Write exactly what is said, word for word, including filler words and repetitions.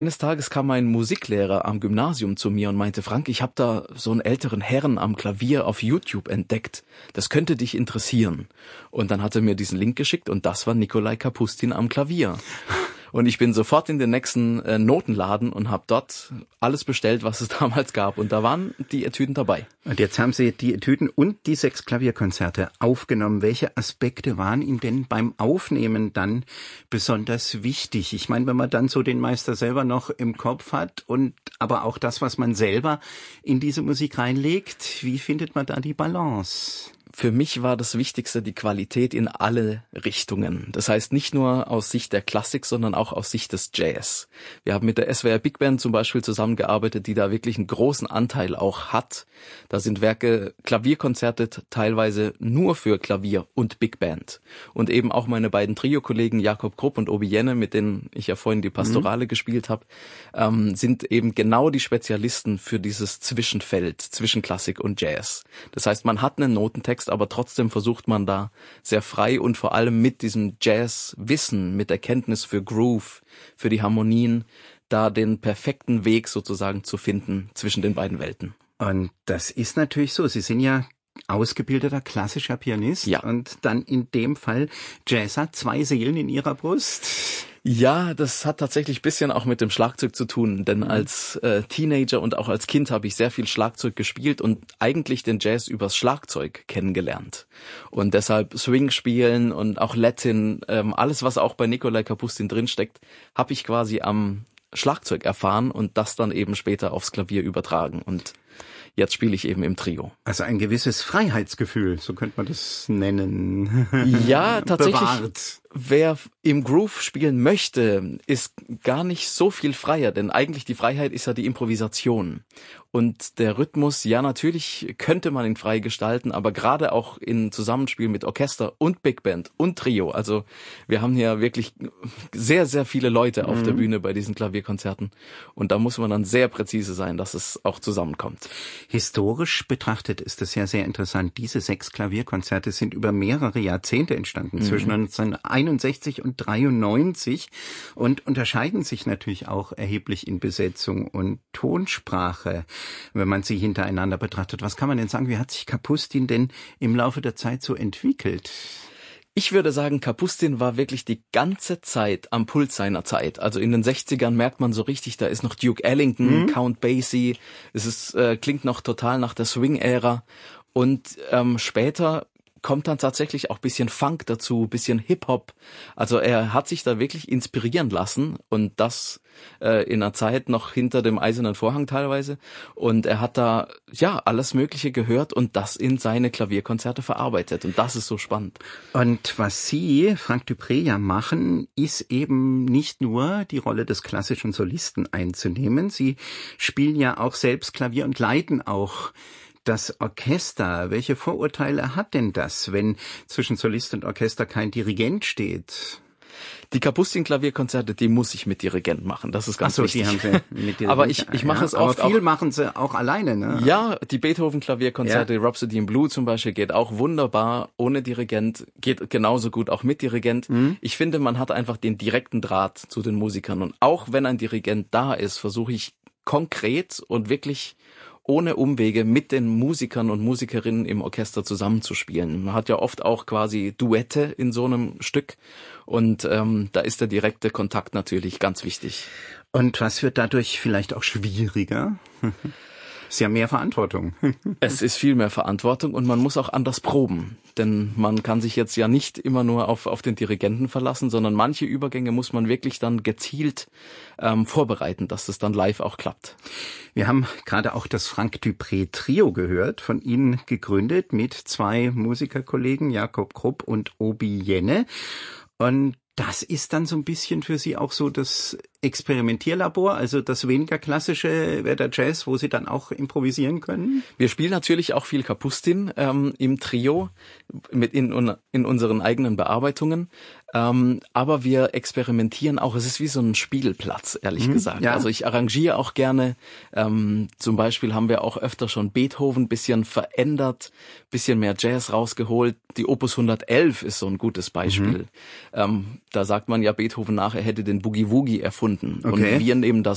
Eines Tages kam mein Musiklehrer am Gymnasium zu mir und meinte: Frank, ich habe da so einen älteren Herrn am Klavier auf YouTube entdeckt. Das könnte dich interessieren. Und dann hat er mir diesen Link geschickt und das war Nikolai Kapustin am Klavier. Und ich bin sofort in den nächsten äh, Notenladen und habe dort alles bestellt, was es damals gab. Und da waren die Etüden dabei. Und jetzt haben Sie die Etüden und die sechs Klavierkonzerte aufgenommen. Welche Aspekte waren Ihnen denn beim Aufnehmen dann besonders wichtig? Ich meine, wenn man dann so den Meister selber noch im Kopf hat und aber auch das, was man selber in diese Musik reinlegt, wie findet man da die Balance? Für mich war das Wichtigste die Qualität in alle Richtungen. Das heißt nicht nur aus Sicht der Klassik, sondern auch aus Sicht des Jazz. Wir haben mit der S W R Big Band zum Beispiel zusammengearbeitet, die da wirklich einen großen Anteil auch hat. Da sind Werke, Klavierkonzerte teilweise nur für Klavier und Big Band. Und eben auch meine beiden Trio-Kollegen Jakob Krupp und Obi Jenne, mit denen ich ja vorhin die Pastorale mhm. gespielt habe, ähm, sind eben genau die Spezialisten für dieses Zwischenfeld zwischen Klassik und Jazz. Das heißt, man hat einen Notentext, aber trotzdem versucht man da sehr frei und vor allem mit diesem Jazz-Wissen, mit der Kenntnis für Groove, für die Harmonien, da den perfekten Weg sozusagen zu finden zwischen den beiden Welten. Und das ist natürlich so. Sie sind ja ausgebildeter klassischer Pianist ja. und dann in dem Fall Jazzer, zwei Seelen in Ihrer Brust. Ja, das hat tatsächlich ein bisschen auch mit dem Schlagzeug zu tun, denn mhm. als äh, Teenager und auch als Kind habe ich sehr viel Schlagzeug gespielt und eigentlich den Jazz übers Schlagzeug kennengelernt. Und deshalb Swing spielen und auch Latin, ähm, alles was auch bei Nikolai Kapustin drinsteckt, habe ich quasi am Schlagzeug erfahren und das dann eben später aufs Klavier übertragen. Und jetzt spiele ich eben im Trio. Also ein gewisses Freiheitsgefühl, so könnte man das nennen. Ja, tatsächlich. Bewahrt. Wer im Groove spielen möchte, ist gar nicht so viel freier, denn eigentlich die Freiheit ist ja die Improvisation. Und der Rhythmus, ja natürlich könnte man ihn frei gestalten, aber gerade auch in Zusammenspiel mit Orchester und Big Band und Trio. Also wir haben hier wirklich sehr, sehr viele Leute auf mhm. der Bühne bei diesen Klavierkonzerten. Und da muss man dann sehr präzise sein, dass es auch zusammenkommt. Historisch betrachtet ist es ja sehr interessant. Diese sechs Klavierkonzerte sind über mehrere Jahrzehnte entstanden, mhm. zwischen neunzehnhunderteinundsechzig und dreiundneunzig und unterscheiden sich natürlich auch erheblich in Besetzung und Tonsprache, wenn man sie hintereinander betrachtet. Was kann man denn sagen, wie hat sich Kapustin denn im Laufe der Zeit so entwickelt? Ich würde sagen, Kapustin war wirklich die ganze Zeit am Puls seiner Zeit. Also in den sechzigern merkt man so richtig, da ist noch Duke Ellington, mhm. Count Basie, es ist, äh, klingt noch total nach der Swing-Ära. Und ähm, später kommt dann tatsächlich auch bisschen Funk dazu, bisschen Hip-Hop. Also er hat sich da wirklich inspirieren lassen und das äh, in einer Zeit noch hinter dem Eisernen Vorhang teilweise. Und er hat da ja alles Mögliche gehört und das in seine Klavierkonzerte verarbeitet. Und das ist so spannend. Und was Sie, Frank Dupré, ja machen, ist eben nicht nur die Rolle des klassischen Solisten einzunehmen. Sie spielen ja auch selbst Klavier und leiten auch das Orchester. Welche Vorurteile hat denn das, wenn zwischen Solist und Orchester kein Dirigent steht? Die Kapustin-Klavierkonzerte, die muss ich mit Dirigent machen. Das ist ganz Ach so, wichtig. Die haben Sie mit Dirigent. Aber ich, ich mache ja, es oft aber viel auch, machen Sie auch alleine, ne? Ja, die Beethoven-Klavierkonzerte, ja. Rhapsody in Blue zum Beispiel, geht auch wunderbar ohne Dirigent, geht genauso gut auch mit Dirigent. Mhm. Ich finde, man hat einfach den direkten Draht zu den Musikern. Und auch wenn ein Dirigent da ist, versuche ich konkret und wirklich ohne Umwege mit den Musikern und Musikerinnen im Orchester zusammenzuspielen. Man hat ja oft auch quasi Duette in so einem Stück und ähm, da ist der direkte Kontakt natürlich ganz wichtig. Und was wird dadurch vielleicht auch schwieriger? Ist ja mehr Verantwortung. Es ist viel mehr Verantwortung und man muss auch anders proben. Denn man kann sich jetzt ja nicht immer nur auf, auf den Dirigenten verlassen, sondern manche Übergänge muss man wirklich dann gezielt ähm, vorbereiten, dass das dann live auch klappt. Wir haben gerade auch das Frank Dupré Trio gehört, von Ihnen gegründet mit zwei Musikerkollegen, Jakob Krupp und Obi Jenne. Und das ist dann so ein bisschen für Sie auch so das Experimentierlabor, also das weniger klassische wäre der Jazz, wo Sie dann auch improvisieren können? Wir spielen natürlich auch viel Kapustin ähm, im Trio mit in, in unseren eigenen Bearbeitungen, ähm, aber wir experimentieren auch. Es ist wie so ein Spielplatz, ehrlich mhm, gesagt. Ja. Also ich arrangiere auch gerne. Ähm, zum Beispiel haben wir auch öfter schon Beethoven bisschen verändert, bisschen mehr Jazz rausgeholt. Die Opus hundertelf ist so ein gutes Beispiel. Mhm. Ähm, da sagt man ja Beethoven nach, er hätte den Boogie Woogie erfunden. Okay. Und wir nehmen das